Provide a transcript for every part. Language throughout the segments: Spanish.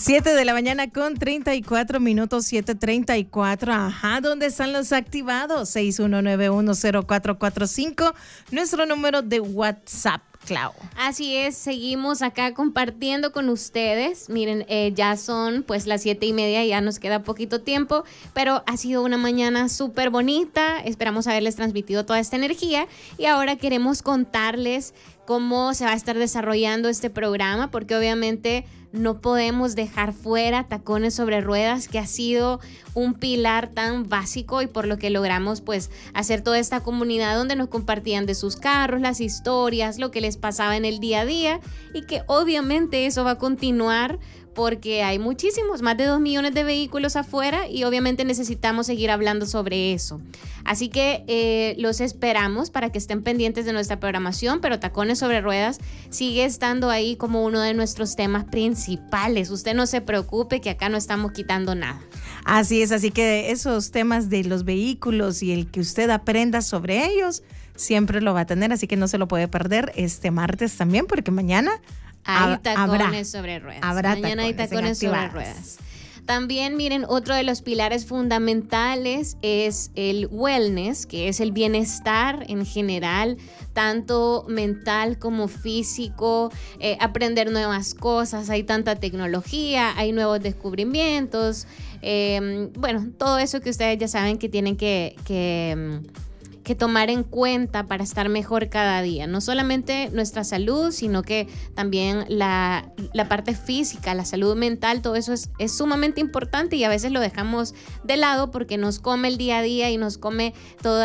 7 de la mañana con 34 minutos, 7:34. Ajá, ¿dónde están los activados? 61910445, nuestro número de WhatsApp, Clau. Así es, seguimos acá compartiendo con ustedes. Miren, ya son pues las 7:30, ya nos queda poquito tiempo, pero ha sido una mañana súper bonita. Esperamos haberles transmitido toda esta energía y ahora queremos contarles cómo se va a estar desarrollando este programa, porque obviamente no podemos dejar fuera Tacones sobre Ruedas, que ha sido un pilar tan básico y por lo que logramos pues hacer toda esta comunidad donde nos compartían de sus carros, las historias, lo que les pasaba en el día a día, y que obviamente eso va a continuar porque hay muchísimos, más de 2 millones de vehículos afuera y obviamente necesitamos seguir hablando sobre eso. Así que los esperamos para que estén pendientes de nuestra programación, pero Tacones sobre Ruedas sigue estando ahí como uno de nuestros temas principales. Usted no se preocupe que acá no estamos quitando nada. Así es, así que esos temas de los vehículos y el que usted aprenda sobre ellos, siempre lo va a tener, así que no se lo puede perder este martes también, porque mañana hay tacones sobre ruedas. Mañana hay tacones sobre ruedas. También, miren, otro de los pilares fundamentales es el wellness, que es el bienestar en general, tanto mental como físico, aprender nuevas cosas. Hay tanta tecnología, hay nuevos descubrimientos, bueno, todo eso que ustedes ya saben que tienen que tomar en cuenta para estar mejor cada día. No solamente nuestra salud, sino que también la parte física, la salud mental, todo eso es sumamente importante y a veces lo dejamos de lado porque nos come el día a día y nos come todo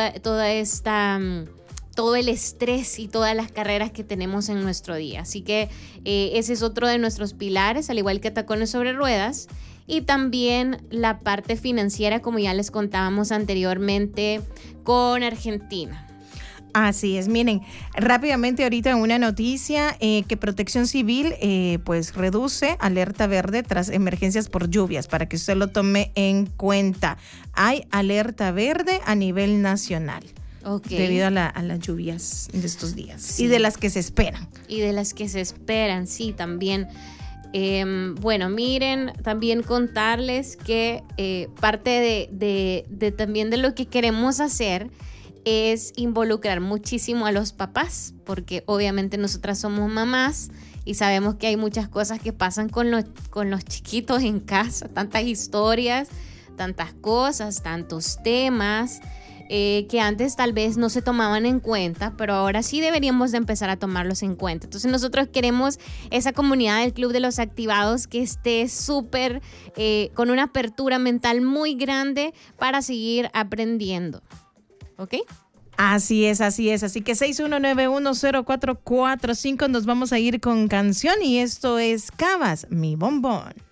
el estrés y todas las carreras que tenemos en nuestro día. Así que ese es otro de nuestros pilares, al igual que Tacones sobre Ruedas. Y también la parte financiera, como ya les contábamos anteriormente, con Argentina. Así es, miren, rápidamente ahorita una noticia que Protección Civil pues reduce alerta verde tras emergencias por lluvias, para que usted lo tome en cuenta. Hay alerta verde a nivel nacional. Okay. Debido a las lluvias de estos días, sí. Y de las que se esperan. Sí, también. Bueno, miren, también contarles que parte de también de lo que queremos hacer es involucrar muchísimo a los papás, porque obviamente nosotras somos mamás y sabemos que hay muchas cosas que pasan con los chiquitos en casa, tantas historias, tantas cosas, tantos temas que antes tal vez no se tomaban en cuenta, pero ahora sí deberíamos de empezar a tomarlos en cuenta. Entonces nosotros queremos esa comunidad del Club de los Activados que esté súper con una apertura mental muy grande para seguir aprendiendo. ¿Ok? Así es. Así que 61910445, nos vamos a ir con canción y esto es Cabas, mi bombón.